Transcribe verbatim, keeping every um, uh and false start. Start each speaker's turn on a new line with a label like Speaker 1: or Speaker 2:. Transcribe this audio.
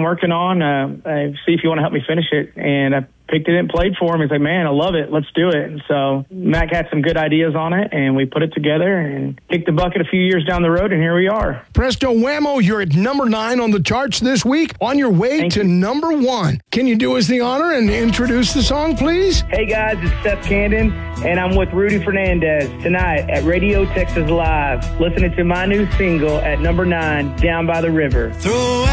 Speaker 1: working on. Uh, uh, see if you want to help me finish it. And I picked it and played for him. He's like, man, I love it. Let's do it. And so Mac had some good ideas on it, and we put it together and kicked the bucket a few years down the road, and here we are.
Speaker 2: Presto Whammo, you're at number nine on the charts this week, on your way
Speaker 1: Thank
Speaker 2: to
Speaker 1: you.
Speaker 2: number one. Can you do us the honor and introduce the song, please?
Speaker 1: Hey, guys, it's Seth Candon, and I'm with Rudy Fernandez tonight at Radio Texas Live, listening to my new single at number nine, Down by the River.
Speaker 3: Throw